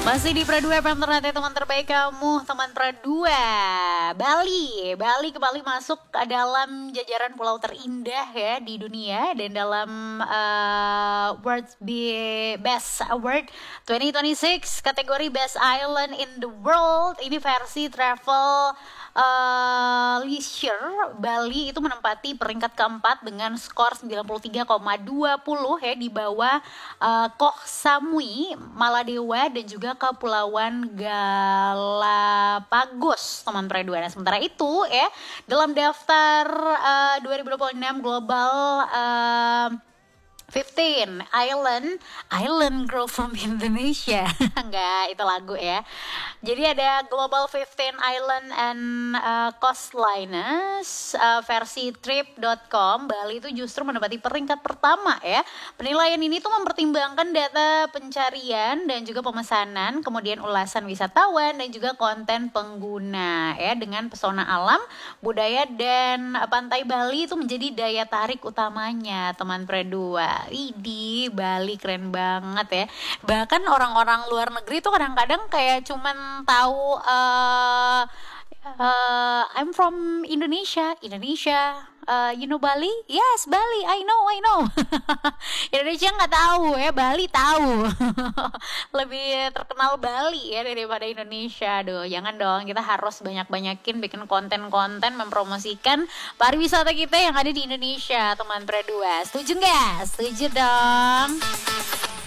Masih di Pra 2 FM ternyata teman terbaik kamu, teman Pra 2. Bali kembali masuk ke dalam jajaran pulau terindah ya di dunia, dan dalam World Best Award 2026 kategori Best Island in the World, ini versi travel leisure, Bali itu menempati peringkat keempat dengan skor 93,20 ya, di bawah Koh Samui, Maladewa dan juga Kepulauan Galapagos, teman Pra 2. Nah, sementara itu ya, dalam daftar 2026 Global 15 Island Girl from Indonesia. Enggak, itu lagu ya. Jadi ada Global 15 Island and Coastliners versi trip.com. Bali itu justru menempati peringkat pertama ya. Penilaian ini tuh mempertimbangkan data pencarian dan juga pemesanan, kemudian ulasan wisatawan dan juga konten pengguna ya, dengan pesona alam, budaya dan pantai Bali itu menjadi daya tarik utamanya, teman Pra 2. Widih, Bali keren banget ya. Bahkan orang-orang luar negeri tuh kadang-kadang kayak cuman tahu I'm from Indonesia. You know Bali? Yes, Bali. I know. Indonesia nggak tahu ya, Bali tahu. Lebih terkenal Bali ya daripada Indonesia. Aduh, jangan dong. Kita harus banyak-banyakin bikin konten-konten mempromosikan pariwisata kita yang ada di Indonesia, teman Pra 2. Setuju nggak? Setuju dong.